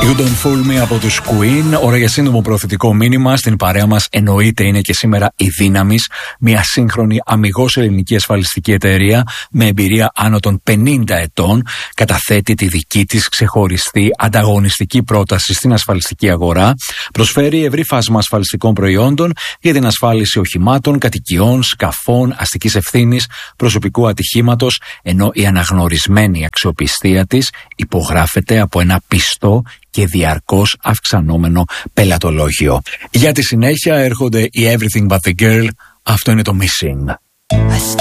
You Don't Fool Me από τους Queen. Ώρα για σύντομο προωθητικό μήνυμα. Στην παρέα μας εννοείται είναι και σήμερα η Δύναμης, μια σύγχρονη αμιγώς ελληνική ασφαλιστική εταιρεία με εμπειρία άνω των 50 ετών. Καταθέτει τη δική της ξεχωριστή ανταγωνιστική πρόταση στην ασφαλιστική αγορά. Προσφέρει ευρύ φάσμα ασφαλιστικών προϊόντων για την ασφάλιση οχημάτων, κατοικιών, σκαφών, αστικής ευθύνης, προσωπικού ατυχήματος, ενώ η αναγνωρισμένη αξιοπιστία της υπογράφεται από ένα πιστό και διαρκώς αυξανόμενο πελατολόγιο. Για τη συνέχεια έρχονται οι Everything But The Girl. Αυτό είναι το Missing.